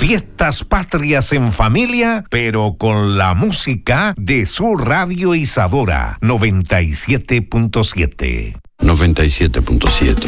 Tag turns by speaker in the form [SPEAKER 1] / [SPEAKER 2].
[SPEAKER 1] Fiestas patrias en familia, pero con la música de su Radio Isadora 97.7.
[SPEAKER 2] 97.7.